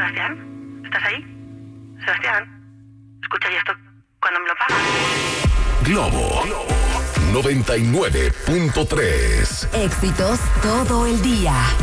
Sebastián, ¿estás ahí? Sebastián, escucha, ¿y esto cuándo me lo pagas? Globo 99.3. Éxitos todo el día.